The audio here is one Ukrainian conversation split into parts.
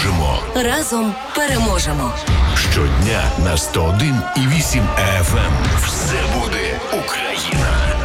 переможемо. Разом переможемо. Щодня на 101,8 FM. Все буде Україна.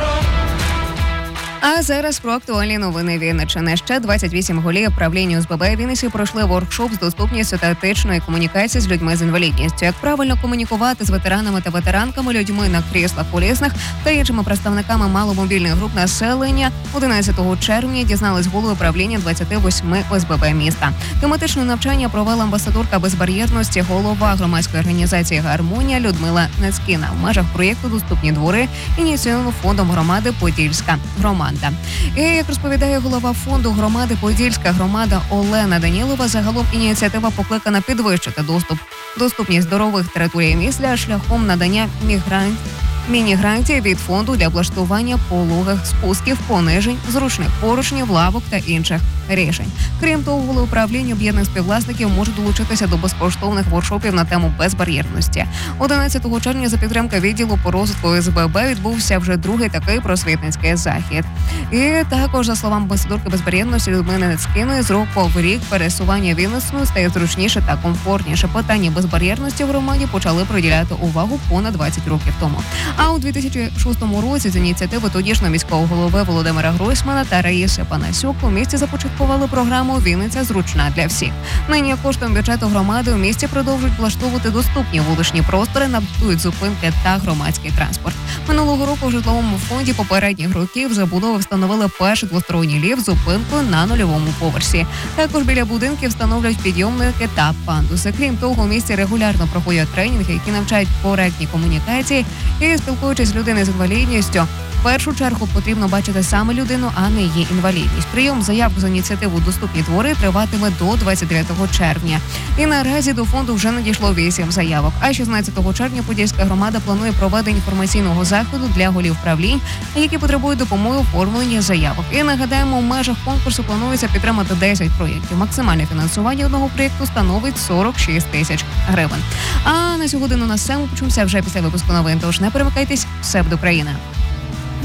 А зараз про актуальні новини Вінниччини. Ще 28 голів правління ОСББ Вінниці пройшли воркшоп з доступністю та етичної комунікації з людьми з інвалідністю. Як правильно комунікувати з ветеранами та ветеранками, людьми на кріслах колісних та іншими представниками маломобільних груп населення 11 червня дізнались голови правління 28 ОСББ міста. Тематичне навчання провела амбасадорка безбар'єрності, голова громадської організації «Гармонія» Людмила Нецькіна в межах проєкту «Доступні двори», ініційованого фондом громади «Подільська громада». І, як розповідає голова фонду громади «Подільська громада» Олена Данілова, загалом ініціатива покликана підвищити доступність здорових територій міста шляхом надання міні-грантів від фонду для облаштування пологих спусків, понижень, зручних поручнів, лавок та інших рішень. Крім того, голови управління об'єднаних співвласників можуть долучитися до безкоштовних воркшопів на тему безбар'єрності. 11 червня за підтримки відділу по розвитку ОСББ відбувся вже другий такий просвітницький захід. І також, за словами амбасадорки безбар'єрності Людмили Нецькіної, з року в рік пересування Вінницею стає зручніше та комфортніше. Питання безбар'єрності в громаді почали приділяти увагу понад 20 років тому. А у 2006 році з ініціативи тодішнього міського голови Володимира Гройсмана та Раїси Панасюк у місті започаткували програму «Вінниця зручна для всіх». Нині коштом бюджету громади у місті продовжують влаштовувати доступні вуличні простори, надбудують зупинки та громадський транспорт. Минулого року в житловому фонді попередніх років забудови встановили перший двосторонній ліфт з зупинкою на 0-му поверсі. Також біля будинків встановлюють підйомники та пандуси. Крім того, у місті регулярно проходять тренінги, які навчають коректній комунікації. І спілкуючись з людиною з інвалідністю, в першу чергу потрібно бачити саме людину, а не її інвалідність. Прийом заявок за ініціативу «Доступні двори» триватиме до 29 червня. І наразі до фонду вже надійшло 8 заявок. А 16 червня Подільська громада планує проведення інформаційного заходу для голів правлінь, які потребують допомоги у оформленні заявок. І нагадаємо, у межах конкурсу планується підтримати 10 проєктів. Максимальне фінансування одного проєкту становить 46 тисяч гривень. А на сьогодні на сцену почуємося вже після випуску новин. Тож не перемикайтесь, все буде Україна.